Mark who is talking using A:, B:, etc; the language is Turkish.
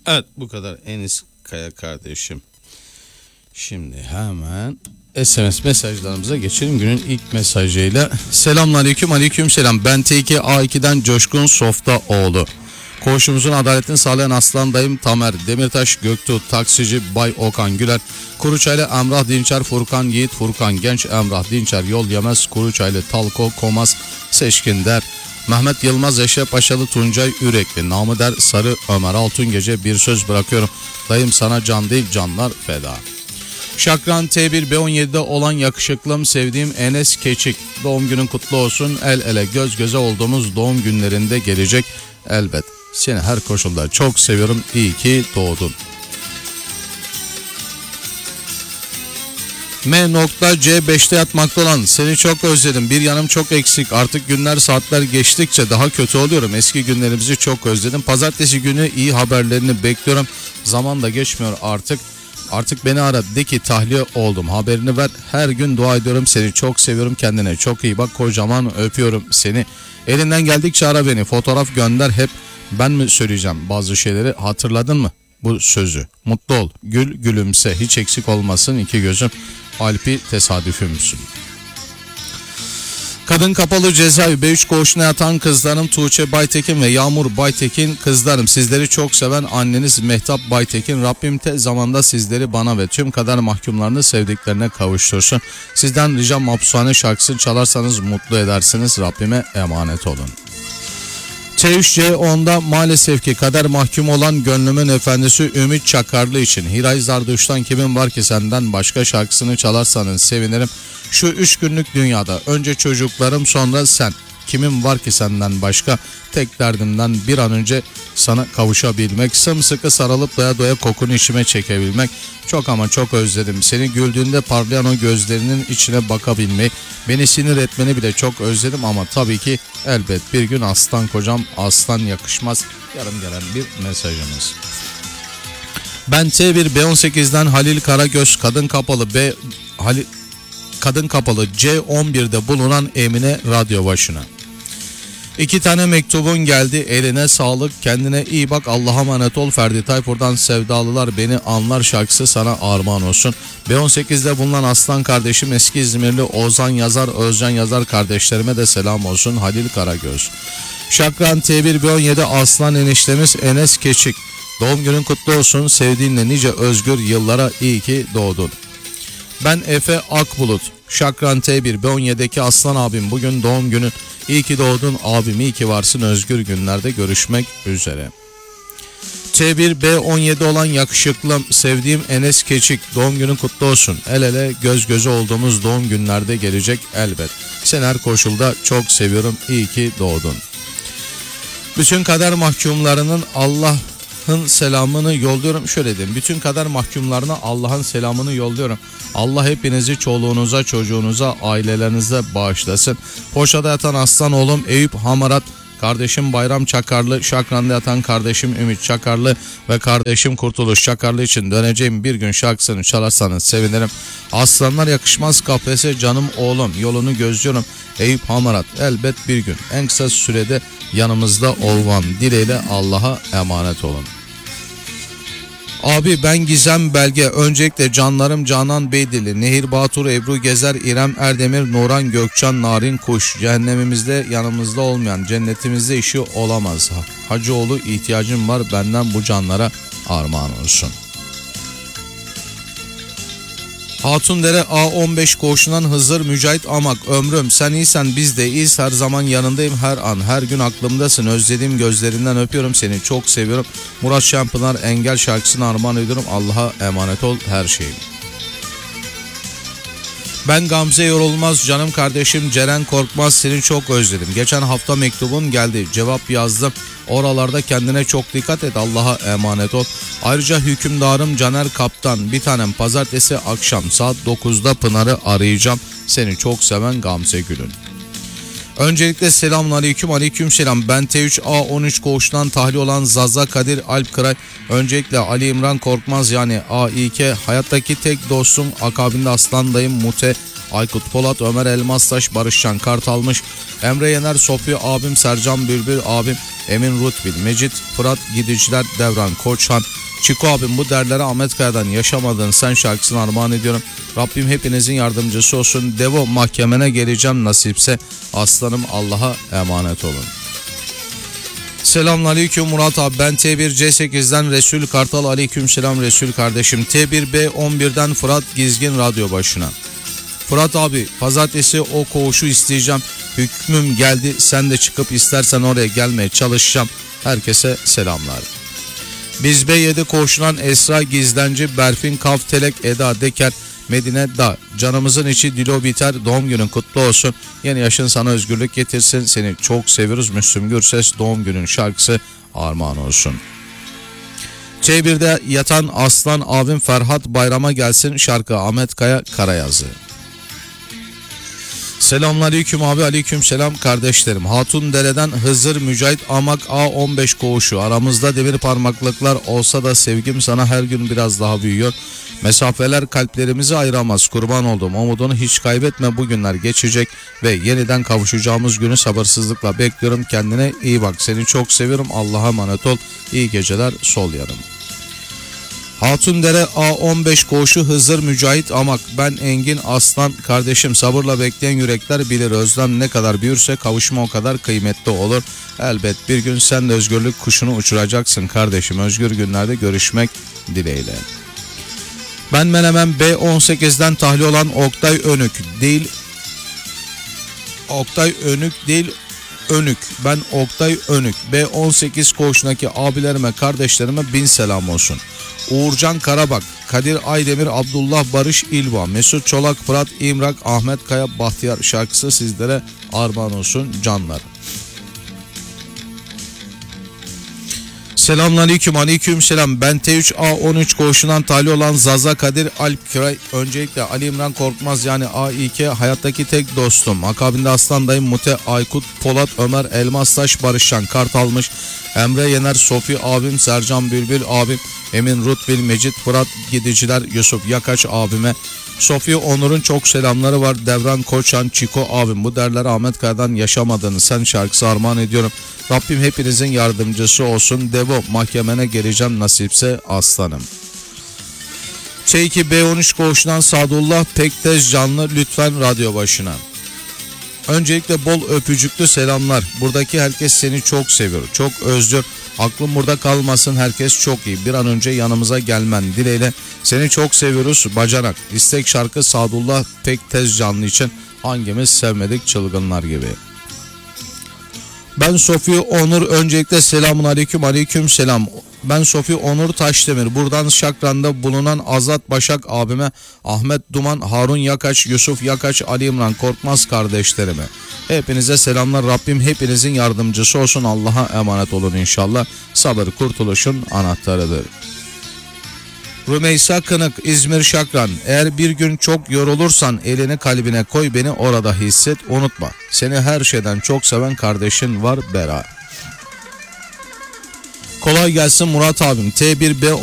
A: Evet, bu kadar Enis Kaya kardeşim. Şimdi hemen SMS mesajlarımıza geçelim. Günün ilk mesajıyla. Selamünaleyküm, aleykümselam. Ben TK-A2'den Coşkun Softaoğlu. Koğuşumuzun adaletini sağlayan aslan dayım Tamer Demirtaş, Göktuğ Taksici, Bay Okan Güler, Kuruçaylı Emrah Dinçer, Furkan Yiğit, Furkan Genç, Emrah Dinçer, Yol Yemez, Kuruçaylı Talko Komaz, Seçkin Der, Mehmet Yılmaz, Eşe Paşalı, Tuncay Ürekli, Namı Der Sarı, Ömer Altun Gece. Bir söz bırakıyorum, dayım sana can değil canlar feda. Şakran T1 B17'de olan yakışıklım sevdiğim Enes Keçik. Doğum günün kutlu olsun. El ele göz göze olduğumuz doğum günlerinde gelecek elbet. Seni her koşulda çok seviyorum. İyi ki doğdun. M.C5'te yatmakta olan seni çok özledim. Bir yanım çok eksik. Artık günler saatler geçtikçe daha kötü oluyorum. Eski günlerimizi çok özledim. Pazartesi günü iyi haberlerini bekliyorum. Zaman da geçmiyor artık. Artık beni ara, de ki tahliye oldum, haberini ver. Her gün dua ediyorum, seni çok seviyorum, kendine çok iyi bak, kocaman öpüyorum seni. Elinden geldikçe ara beni, fotoğraf gönder. Hep ben mi söyleyeceğim bazı şeyleri, hatırladın mı bu sözü? Mutlu ol, gül gülümse, hiç eksik olmasın iki gözüm. Alpi tesadüfümsün. Kadın Kapalı Cezaevi B3 koğuşuna yatan kızlarım Tuğçe Baytekin ve Yağmur Baytekin kızlarım. Sizleri çok seven anneniz Mehtap Baytekin. Rabbim tez zamanda sizleri bana ve tüm kader mahkumlarını sevdiklerine kavuştursun. Sizden ricam Mahpushane şarkısını çalarsanız mutlu edersiniz. Rabbime emanet olun. T3C10'da maalesef ki kader mahkum olan gönlümün efendisi Ümit Çakarlı için Hiray Zarduş'tan Kimin Var Ki Senden başka şarkısını çalarsanız sevinirim. Şu 3 günlük dünyada önce çocuklarım sonra sen. Kimin var ki senden başka, tek derdimden bir an önce sana kavuşabilmek, sımsıkı sarılıp doya doya kokunu içime çekebilmek. Çok ama çok özledim seni, güldüğünde parlayan o gözlerinin içine bakabilmeyi, beni sinir etmeni bile çok özledim ama tabii ki elbet bir gün aslan kocam aslan yakışmaz. Yarım gelen bir mesajımız. Ben T1 B18'den Halil Karagöz, Kadın Kapalı C11'de bulunan Emine radyo başına. 2 tane mektubun geldi, eline sağlık, kendine iyi bak, Allah'a emanet ol. Ferdi Tayfur'dan Sevdalılar Beni Anlar şarkısı sana armağan olsun. B18'de bulunan aslan kardeşim eski İzmirli Ozan Yazar, Özcan Yazar kardeşlerime de selam olsun. Halil Karagöz. Şakran T1 B17 aslan eniştemiz Enes Keçik. Doğum günün kutlu olsun, sevdiğinle nice özgür yıllara, iyi ki doğdun. Ben Efe Akbulut. Şakran T1 B17'deki aslan abim bugün doğum günün. İyi ki doğdun abim, iyi ki varsın, özgür günlerde görüşmek üzere. T1 B17 olan yakışıklım sevdiğim Enes Keçik, doğum günün kutlu olsun. El ele göz göze olduğumuz doğum günlerde gelecek elbet. Seni her koşulda çok seviyorum, iyi ki doğdun. Bütün kader mahkumlarının Allah'ın selamını yolluyorum. Şöyle diyeyim, bütün kader mahkumlarına Allah'ın selamını yolluyorum. Allah hepinizi çoluğunuza, çocuğunuza, ailelerinize bağışlasın. Poşada yatan aslan oğlum Eyüp Hamarat, kardeşim Bayram Çakarlı, Şakran'da yatan kardeşim Ümit Çakarlı ve kardeşim Kurtuluş Çakarlı için döneceğim bir gün şarkısını çalarsanız sevinirim. Aslanlar yakışmaz kafese canım oğlum, yolunu gözlüyorum. Eyüp Hamarat, elbet bir gün en kısa sürede yanımızda olman dileğiyle, Allah'a emanet olun. Abi ben Gizem Belge, öncelikle canlarım Canan Beydili, Nehir Batur, Ebru Gezer, İrem Erdemir, Nuran Gökçen, Narin Kuş. Cehennemimizde yanımızda olmayan, cennetimizde işi olamaz. Hacıoğlu, ihtiyacım var, benden bu canlara armağan olsun. Hatundere A15 koğuşundan Hızır Mücahit Amak, ömrüm sen iyisen biz de iyiyiz, her zaman yanındayım, her an her gün aklımdasın, özlediğim gözlerinden öpüyorum seni, çok seviyorum. Murat Şampınar Engel şarkısını armağan ediyorum, Allah'a emanet ol her şeyim. Ben Gamze Yorulmaz, canım kardeşim Ceren Korkmaz, seni çok özledim. Geçen hafta mektubun geldi, cevap yazdım. Oralarda kendine çok dikkat et, Allah'a emanet ol. Ayrıca hükümdarım Caner Kaptan, bir tanem pazartesi akşam saat 9'da Pınar'ı arayacağım. Seni çok seven Gamze Gül'ün. Öncelikle selamun aleyküm, aleyküm selam. Ben T3A13 koğuştan tahliye olan Zaza Kadir Alp Kıray. Öncelikle Ali İmran Korkmaz yani A2 hayattaki tek dostum, akabinde aslan dayım Mute, Aykut Polat, Ömer Elmastaş, Barışcan Kartalmış, Emre Yener, Sofi abim, Sercan Bülbül abim, Emin Rutbil, Mecit, Fırat Gidiciler, Devran Koçhan, Çiko abim bu derleri Ahmet Kaya'dan Yaşamadın Sen şarkısını armağan ediyorum. Rabbim hepinizin yardımcısı olsun. Devo mahkemene geleceğim nasipse. Aslanım Allah'a emanet olun. Selamünaleyküm Murat abi, ben T1C8'den Resul Kartal, aleyküm selam Resul kardeşim. T1B11'den Fırat Gizgin radyo başına. Fırat abi, pazartesi o koğuşu isteyeceğim. Hükmüm geldi, sen de çıkıp istersen oraya gelmeye çalışacağım. Herkese selamlar. Biz B7 koğuşunan Esra Gizlenci, Berfin Kaftelek, Eda Deker, Medine Da. Canımızın içi Dilo Biter, doğum günün kutlu olsun. Yeni yaşın sana özgürlük getirsin. Seni çok seviyoruz. Müslüm Gürses doğum günün şarkısı armağan olsun. C1'de yatan aslan abim Ferhat Bayram'a gelsin şarkı Ahmet Kaya Karayazı. Selamünaleyküm abi, aleyküm selam kardeşlerim. Hatundere'den Hızır Mücahit Amak A15 koğuşu. Aramızda demir parmaklıklar olsa da sevgim sana her gün biraz daha büyüyor. Mesafeler kalplerimizi ayıramaz. Kurban olduğum umudunu hiç kaybetme, bugünler geçecek ve yeniden kavuşacağımız günü sabırsızlıkla bekliyorum. Kendine iyi bak, seni çok seviyorum, Allah'a emanet ol. İyi geceler, sol yanım. Hatundere A15 koğuşu Hızır Mücahit Amak, ben Engin Aslan kardeşim, sabırla bekleyen yürekler bilir, özlem ne kadar büyürse kavuşma o kadar kıymetli olur. Elbet bir gün sen de özgürlük kuşunu uçuracaksın kardeşim, özgür günlerde görüşmek dileğiyle. Ben Menemen B18'den tahliye olan Oktay Önük değil Önük. Ben Oktay Önük. B18 koğuşundaki abilerime, kardeşlerime bin selam olsun. Uğurcan Karabak, Kadir Aydemir, Abdullah Barış İlva, Mesut Çolak, Fırat İmrak, Ahmet Kaya Bahtiyar şarkısı sizlere armağan olsun canlar. Selamünaleyküm, aleyküm selam. Ben T3A13 koğuşundan tahliye olan Zaza Kadir Alp Kiray. Öncelikle Ali İmran Korkmaz yani A2 hayattaki tek dostum. Akabinde Aslan dayım Mute, Aykut, Polat, Ömer, Elmastaş, Barışcan, Kartalmış, Emre Yener, Sofi abim, Sercan Bülbül abim, Emin Rutbil, Mecit, Fırat Gidiciler, Yusuf Yakaç abime, Sofi Onur'un çok selamları var. Devran Koçan, Çiko abim bu derler Ahmet Kaya'dan Yaşamadığını Sen şarkısı armağan ediyorum. Rabbim hepinizin yardımcısı olsun. Devo mahkemene geleceğim nasipse aslanım. C2 B13 koğuşundan Sadullah Pekteş canlı lütfen radyo başına. Öncelikle bol öpücüklü selamlar. Buradaki herkes seni çok seviyor, çok özlüyor. Aklım burada kalmasın, herkes çok iyi. Bir an önce yanımıza gelmen dileğiyle. Seni çok seviyoruz bacanak. İstek şarkı Sadullah Pekteş canlı için, hangimiz sevmedik çılgınlar gibi. Ben Sofi Onur, öncelikle selamun aleyküm, aleyküm selam. Ben Sofi Onur Taşdemir. Buradan Şakran'da bulunan Azat Başak abime, Ahmet Duman, Harun Yakaç, Yusuf Yakaç, Ali İmran Korkmaz kardeşlerime. Hepinize selamlar. Rabbim hepinizin yardımcısı olsun. Allah'a emanet olun inşallah. Sabır kurtuluşun anahtarıdır. Rümeysa Kınık, İzmir Şakran. Eğer bir gün çok yorulursan elini kalbine koy, beni orada hisset, unutma. Seni her şeyden çok seven kardeşin var Bera. Kolay gelsin Murat abim. T1B